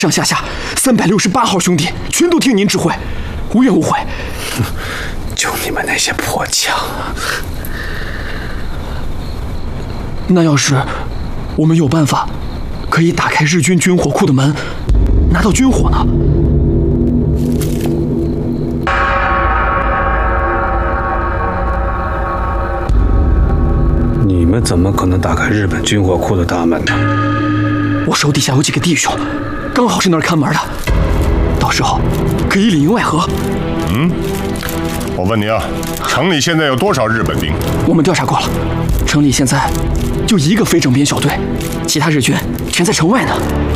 上下下368号兄弟全都听您指挥，无怨无悔。 就你们那些破枪啊！ 那要是我们有办法可以打开日军军火库的门，拿到军火呢？ 你们怎么可能打开日本军火库的大门呢？ 我手底下有几个弟兄，刚好是那儿看门的，到时候可以里应外合。 我问你啊，城里现在有多少日本兵？ 我们调查过了，城里现在就1个非整编小队，其他日军全在城外呢。